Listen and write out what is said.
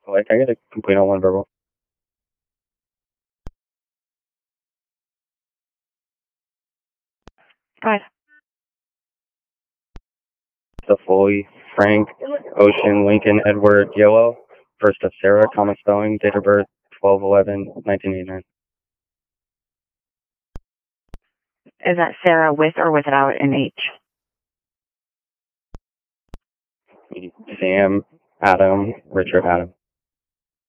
Like, I get a complete on one verbal. Go ahead. The Foley, Frank, Ocean, Lincoln, Edward, Yellow. First of Sarah, common spelling, date of birth, 12/11/1989. Is that Sarah with or without an H? Sam, Adam, Richard, Adam.